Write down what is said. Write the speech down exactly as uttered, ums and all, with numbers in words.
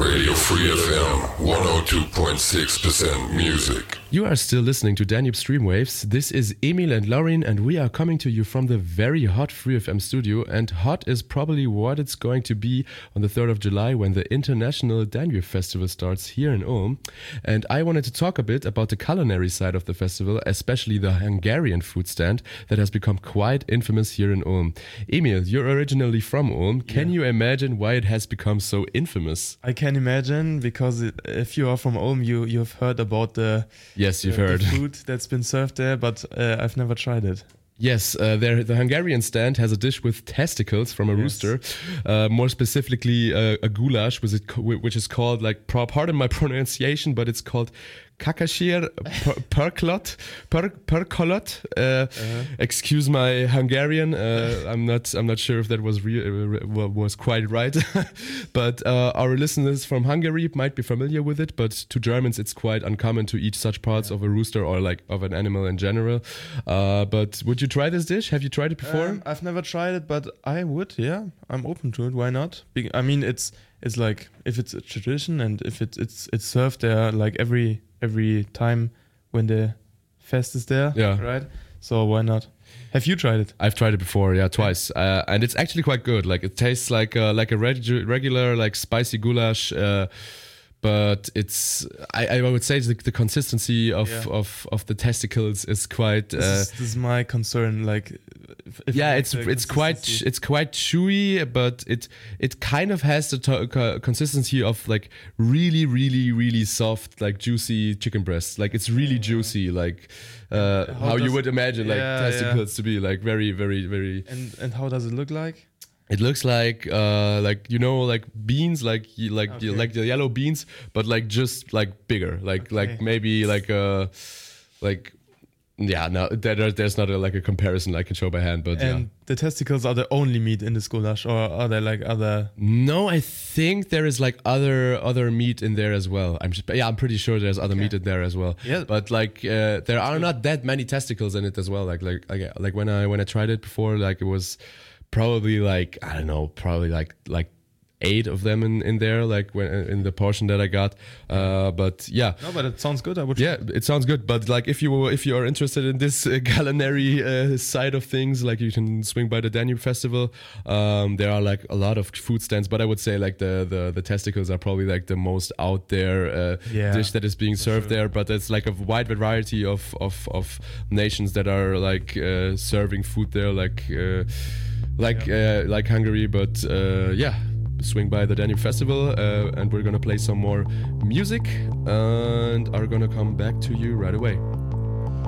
Radio Free F M, one oh two point six percent music. You are still listening to Danube Streamwaves. This is Emil and Lauren, and we are coming to you from the very hot Free F M studio. And hot is probably what it's going to be on the third of July when the International Danube Festival starts here in Ulm. And I wanted to talk a bit about the culinary side of the festival, especially the Hungarian food stand that has become quite infamous here in Ulm. Emil, you're originally from Ulm. Can yeah. you imagine why it has become so infamous? I can imagine, because it, if you are from Ulm, you, you've heard about the... Yes, you've the, heard. The food that's been served there, but uh, I've never tried it. Yes, uh, there, the Hungarian stand has a dish with testicles from a yes. rooster, uh, more specifically uh, a goulash, which is, which is called, like, pardon my pronunciation, but it's called kakasir perkolot, per, perkolot. Uh, uh-huh. Excuse my Hungarian. Uh, I'm not. I'm not sure if that was re- uh, was quite right. But uh, our listeners from Hungary might be familiar with it. But to Germans, it's quite uncommon to eat such parts yeah. of a rooster or like of an animal in general. Uh, but would you try this dish? Have you tried it before? Um, I've never tried it, but I would. Yeah, I'm open to it. Why not? I mean, it's it's like if it's a tradition and if it's it's it's served there like every. every time when the fest is there, yeah. right? So why not? Have you tried it? I've tried it before, yeah, twice, uh, and it's actually quite good. Like it tastes like uh, like a reg- regular like spicy goulash, uh, but it's I, I would say the, the consistency of, yeah. of, of the testicles is quite. Uh, this, is, this is my concern. Like, if yeah, it's it's quite it's quite chewy, but it it kind of has the to- consistency of like really really really soft like juicy chicken breasts. Like it's really yeah. juicy, like uh, how, how you would imagine like yeah, testicles yeah. to be, like very very very. And and how does it look like? It looks like, uh, like you know, like beans, like like okay. like the yellow beans, but like just like bigger, like okay. like maybe like uh, like yeah. No, there, there's not a, like a comparison I can show by hand, but and yeah. the testicles are the only meat in this goulash, or are there like other? No, I think there is like other other meat in there as well. I'm just, yeah, I'm pretty sure there's other okay. meat in there as well. Yeah, but like uh, there are not that many testicles in it as well. Like like like like when I when I tried it before, like it was. Probably like I don't know, probably like like eight of them in, in there, like when in the portion that I got. Uh, but yeah, no, but it sounds good. I would. Yeah, it sounds good. But like if you if you are interested in this uh, culinary uh, side of things, like you can swing by the Danube Festival. Um, there are like a lot of food stands, but I would say like the the, the testicles are probably like the most out there uh, yeah, dish that is being served sure. there. But it's like a wide variety of of, of nations that are like uh, serving food there, like. Uh, Like yeah. uh, like Hungary, but uh, yeah, swing by the Danube Festival, uh, and we're gonna play some more music, and are gonna come back to you right away.